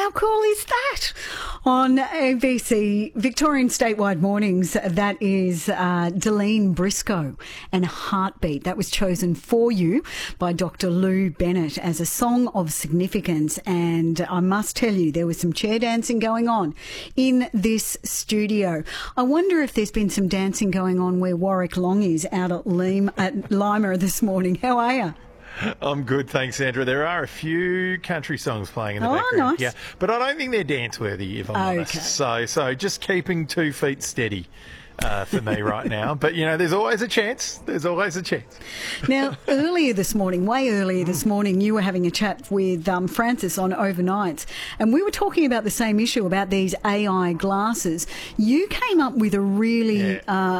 How cool is that? On ABC Victorian Statewide Mornings, that is Delene Briscoe and Heartbeat. That was chosen for you by Dr. Lou Bennett as a song of significance. And I must tell you, there was some chair dancing going on in this studio. I wonder if there's been some dancing going on where Warwick Long is out at Lima this morning. How are you? I'm good, thanks, Sandra. There are a few country songs playing in the background. Nice. Yeah, but I don't think they're dance-worthy, if I'm honest. So just keeping 2 feet steady for me right now. But, you know, there's always a chance. There's always a chance. Now, way earlier this morning, you were having a chat with Francis on Overnights, and we were talking about the same issue, about these AI glasses. You came up with a really...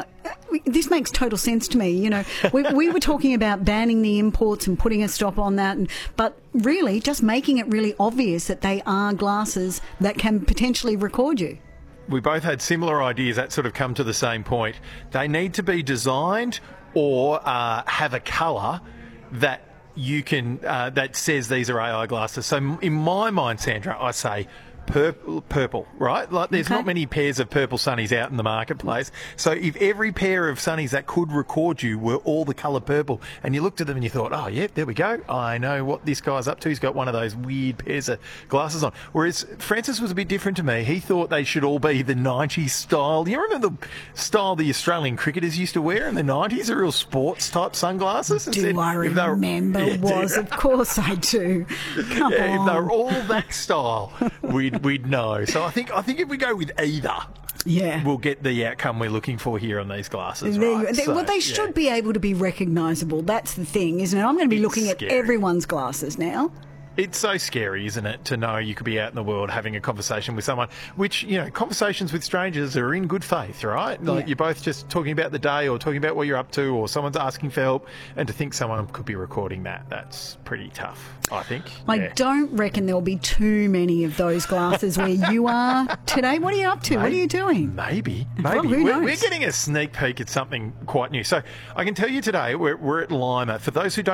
this makes total sense to me. You know, we were talking about banning the imports and putting a stop on that, but really just making it really obvious that they are glasses that can potentially record you. We both had similar ideas that sort of come to the same point. They need to be designed or have a colour that you can that says these are AI glasses. So in my mind, Sandra, I say purple, right? Like there's not many pairs of purple sunnies out in the marketplace. So if every pair of sunnies that could record you were all the colour purple, and you looked at them and you thought, oh, yeah, there we go. I know what this guy's up to. He's got one of those weird pairs of glasses on. Whereas Francis was a bit different to me. He thought they should all be the 90s style. You remember the style the Australian cricketers used to wear in the 90s? The real sports type sunglasses? I remember? Of course I do. Come on. If they were all that style, we'd know. So I think if we go with either, we'll get the outcome we're looking for here on these glasses. They should be able to be recognisable. That's the thing, isn't it? I'm going to be looking at everyone's glasses now. It's so scary, isn't it, to know you could be out in the world having a conversation with someone, which, you know, conversations with strangers are in good faith, right? Like you're both just talking about the day or talking about what you're up to, or someone's asking for help, and to think someone could be recording that's pretty tough, I think. I don't reckon there'll be too many of those glasses where you are today. What are you up to? What are you doing? Maybe. We're getting a sneak peek at something quite new. So I can tell you today, we're at Lima. For those who don't